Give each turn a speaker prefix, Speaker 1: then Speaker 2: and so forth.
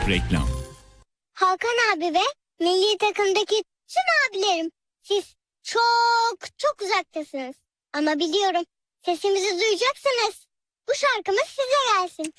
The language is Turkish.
Speaker 1: Reklam.
Speaker 2: Hakan abi ve milli takımdaki tüm abilerim, siz çok çok uzaktasınız. Ama biliyorum, sesimizi duyacaksınız. Bu şarkımız size gelsin.